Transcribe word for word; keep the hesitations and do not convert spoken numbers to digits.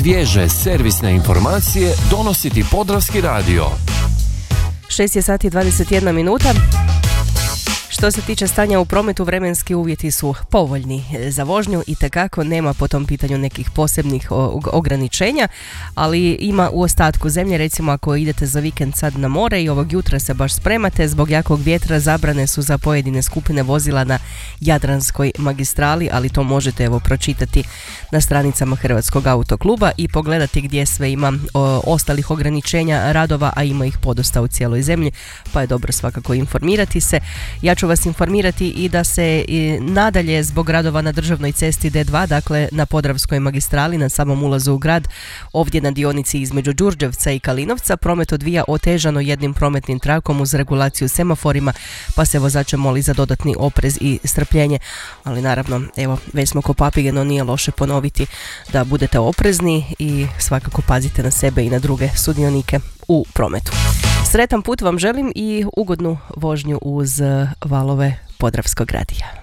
Svježe servisne informacije donosi ti Podravski radio. šest je sati dvadeset jedna minuta. Što se tiče stanja u prometu, vremenski uvjeti su povoljni za vožnju i tekako nema po tom pitanju nekih posebnih ograničenja, ali ima u ostatku zemlje. Recimo ako idete za vikend sad na more i ovog jutra se baš spremate, zbog jakog vjetra zabrane su za pojedine skupine vozila na Jadranskoj magistrali, ali to možete evo pročitati na stranicama Hrvatskog autokluba i pogledati gdje sve ima o, ostalih ograničenja radova, a ima ih podosta u cijeloj zemlji, pa je dobro svakako informirati se. Ja ću vas informirati i da se i nadalje zbog radova na državnoj cesti D dva, dakle na Podravskoj magistrali na samom ulazu u grad, ovdje na dionici između Đurđevca i Kalinovca, promet odvija otežano jednim prometnim trakom uz regulaciju semaforima, pa se vozače moli za dodatni oprez i strpljenje. Ali naravno, evo, već smo ko papige, no nije loše ponoviti da budete oprezni i svakako pazite na sebe i na druge sudionike u prometu. Sretan put vam želim i ugodnu vožnju uz valove Podravskog radija.